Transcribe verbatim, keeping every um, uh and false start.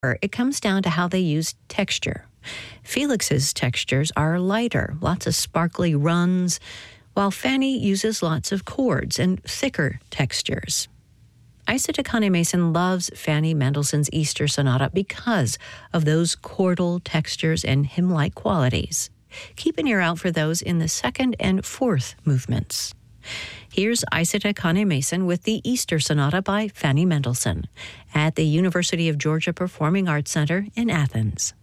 It comes down to how they use texture. Felix's textures are lighter, lots of sparkly runs, while Fanny uses lots of chords and thicker textures. Isa Takane Mason loves Fanny Mendelssohn's Easter Sonata because of those chordal textures and hymn-like qualities. Keep an ear out for those in the second and fourth movements. Here's Isa Takane Mason with the Easter Sonata by Fanny Mendelssohn at the University of Georgia Performing Arts Center in Athens.